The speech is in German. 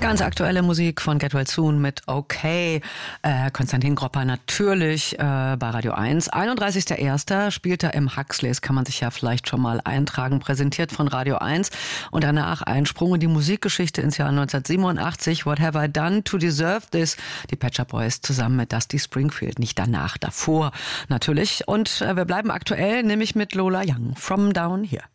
Ganz aktuelle Musik von Get Well Soon mit Okay. Konstantin Gropper natürlich bei Radio 1. 31.01. spielt er im Huxleys, kann man sich ja vielleicht schon mal eintragen, präsentiert von Radio 1. Und danach ein Sprung in die Musikgeschichte ins Jahr 1987. What Have I Done to Deserve This? Die Pet Shop Boys zusammen mit Dusty Springfield. Nicht danach, davor natürlich. Und wir bleiben aktuell, nämlich mit Lola Young, From Down Here.